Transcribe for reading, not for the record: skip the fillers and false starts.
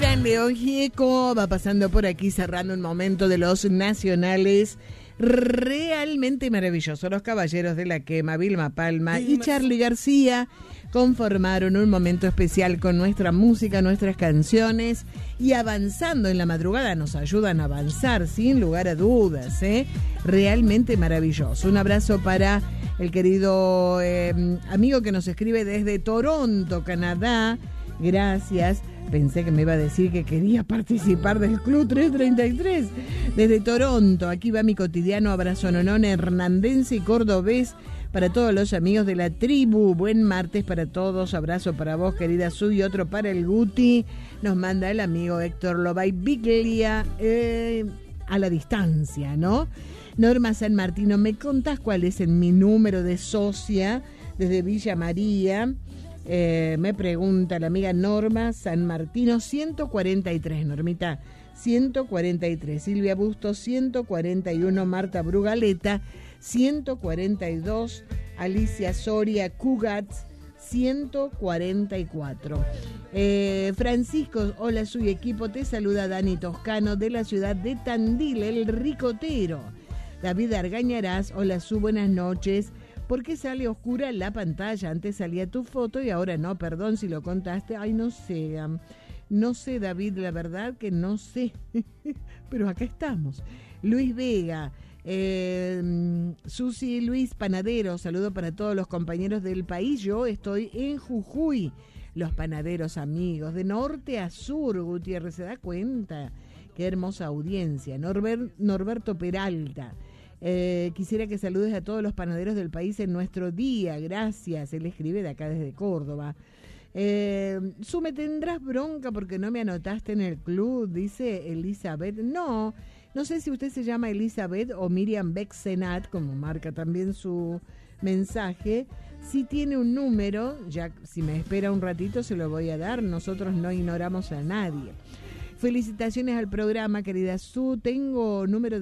gran León Gieco va pasando por aquí cerrando un momento de los nacionales realmente maravilloso. Los Caballeros de la Quema, Vilma Palma y Charly García conformaron un momento especial con nuestra música, nuestras canciones, y avanzando en la madrugada nos ayudan a avanzar sin lugar a dudas, realmente maravilloso. Un abrazo para el querido amigo que nos escribe desde Toronto, Canadá. Gracias. Pensé que me iba a decir que quería participar del Club 333 desde Toronto. Aquí va mi cotidiano abrazo nonón hernandense y cordobés para todos los amigos de la tribu. Buen martes para todos. Abrazo para vos, querida Su, y otro para el Guti. Nos manda el amigo Héctor Lobay Biglia a la distancia, ¿no? Norma San Martino, ¿me contás cuál es mi número de socia desde Villa María? Me pregunta la amiga Norma San Martino, 143, Normita, 143, Silvia Busto, 141, Marta Brugaleta, 142, Alicia Soria Cugat, 144. Francisco, hola, su equipo, te saluda Dani Toscano de la ciudad de Tandil, el ricotero. David Argañarás, hola, su, buenas noches. ¿Por qué sale oscura la pantalla? Antes salía tu foto y ahora no, perdón si lo contaste. Ay, no sé, David, la verdad que no sé, pero acá estamos. Luis Vega, Susi Luis Panadero, saludo para todos los compañeros del país. Yo estoy en Jujuy, los panaderos amigos, de norte a sur. Gutiérrez, ¿se da cuenta? Qué hermosa audiencia. Norberto Peralta. Quisiera que saludes a todos los panaderos del país en nuestro día, gracias. Él escribe de acá desde Córdoba. Su, ¿me tendrás bronca porque no me anotaste en el club? Dice Elizabeth. No sé si usted se llama Elizabeth o Miriam Bexenat, como marca también su mensaje. Si tiene un número, ya si me espera un ratito se lo voy a dar. Nosotros no ignoramos a nadie. Felicitaciones al programa, querida Su. Tengo número de